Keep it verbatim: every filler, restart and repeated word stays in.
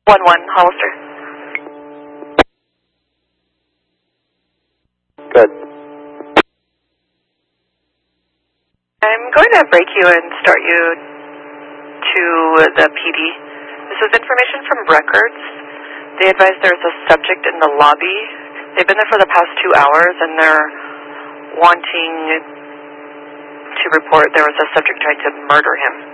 one one, Hollister. Good. I'm going to break you and start you to the P D. This is information from records. They advise there's a subject in the lobby. They've been there for the past two hours, and they're wanting to report there was a subject trying to murder him.